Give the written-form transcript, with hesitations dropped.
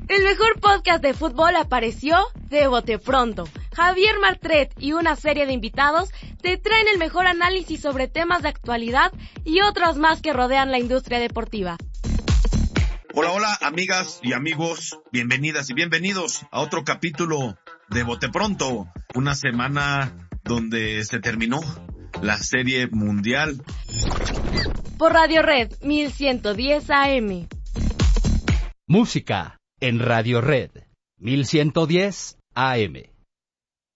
El mejor podcast de fútbol apareció de Bote Pronto. Javier Martret y una serie de invitados te traen el mejor análisis sobre temas de actualidad y otros más que rodean la industria deportiva. Hola, hola, amigas y amigos, bienvenidas y bienvenidos a otro capítulo de Bote Pronto, una semana donde se terminó la serie mundial. Por Radio Red 1110 AM. Música en Radio Red 1110 AM.